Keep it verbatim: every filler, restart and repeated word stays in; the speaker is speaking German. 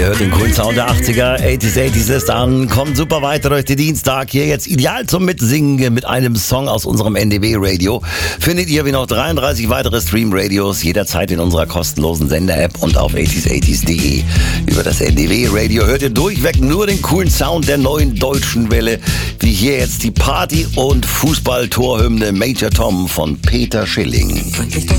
Ihr hört den coolen Sound der achtziger, achtziger, achtziger ist an, kommt super weiter durch den Dienstag. Hier jetzt ideal zum Mitsingen mit einem Song aus unserem N D W-Radio. Findet ihr wie noch dreiunddreißig weitere Stream-Radios jederzeit in unserer kostenlosen Sender-App und auf achtziger achtziger punkt de. Über das N D W-Radio hört ihr durchweg nur den coolen Sound der neuen deutschen Welle, wie hier jetzt die Party- und Fußball-Torhymne Major Tom von Peter Schilling.